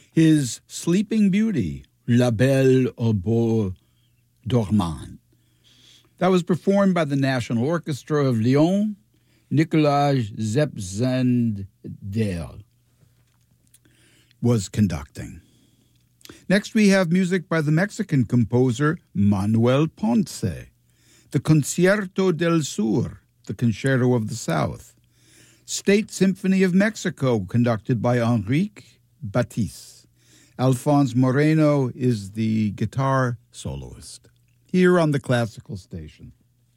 his Sleeping Beauty, La Belle au Beau Dormant. That was performed by the National Orchestra of Lyon, Nicolas Zepzender was conducting. Next, we have music by the Mexican composer Manuel Ponce, the Concierto del Sur, the Concerto of the South, State Symphony of Mexico, conducted by Enrique Batiz. Alphonse Moreno is the guitar soloist, here on the Classical Station.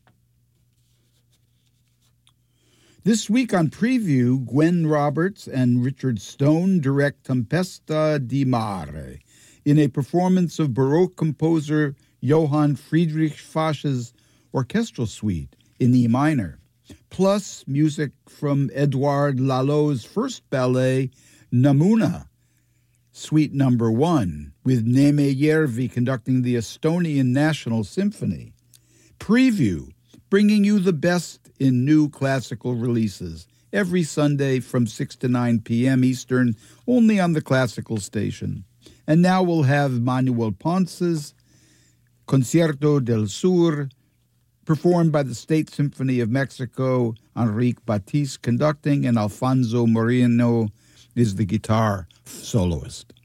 This week on Preview, Gwen Roberts and Richard Stone direct Tempesta di Mare in a performance of Baroque composer Johann Friedrich Fasch's orchestral suite in E minor, plus music from Edouard Lalo's first ballet, Namuna, Suite No. 1, with Neme Järvi conducting the Estonian National Symphony. Preview, bringing you the best in new classical releases every Sunday from 6 to 9 p.m. Eastern, only on the Classical Station. And now we'll have Manuel Ponce's Concierto del Sur, performed by the State Symphony of Mexico, Enrique Batiz conducting, and Alfonso Moreno is the guitar soloist.